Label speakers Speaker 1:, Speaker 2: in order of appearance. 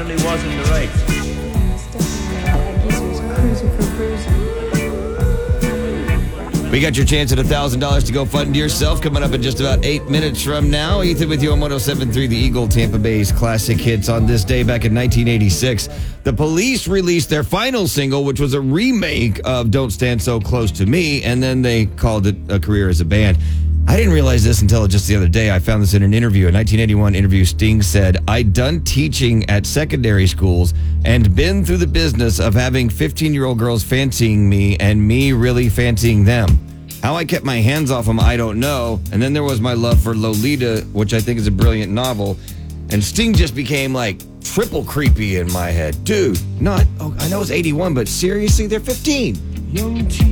Speaker 1: definitely was in the right. We got your chance at $1,000 to go fund yourself coming up in just about 8 minutes from now. Ethan with you on 107.3 The Eagle, Tampa Bay's classic hits. On this day back in 1986, the Police released their final single, which was a remake of Don't Stand So Close to Me, and then they called it a career as a band. I didn't realize this until just the other day. I found this in an interview. A 1981 interview, Sting said, "I'd done teaching at secondary schools and been through the business of having 15-year-old girls fancying me and me really fancying them. How I kept my hands off them, I don't know. And then there was my love for Lolita, which I think is a brilliant novel. And Sting just became like triple creepy in my head. Dude, I know it's 81, but seriously, they're 15.